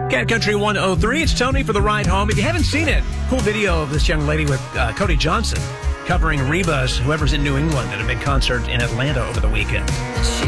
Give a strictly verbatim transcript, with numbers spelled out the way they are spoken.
Cat Country one oh three. It's Tony for the ride home. If you haven't seen it, cool video of this young lady with uh, Cody Johnson covering Reba's Whoever's in New England at a big concert in Atlanta over the weekend. She